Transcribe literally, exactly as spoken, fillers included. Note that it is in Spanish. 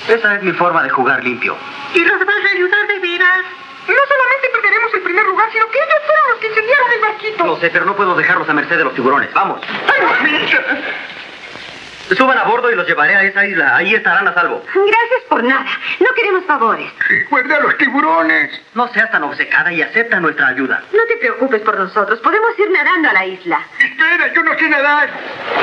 Esa es mi forma de jugar limpio. ¿Y los vas a ayudar de veras? No solamente perderemos el primer lugar, sino que ellos fueron los que incendiaron el barquito. Lo sé, pero no puedo dejarlos a merced de los tiburones. ¡Vamos! ¡Ay, mamita! Suban a bordo y los llevaré a esa isla. Ahí estarán a salvo. Gracias por nada. No queremos favores. Recuerda a los tiburones. No seas tan obcecada y acepta nuestra ayuda. No te preocupes por nosotros. Podemos ir nadando a la isla. Espera, yo no sé nadar.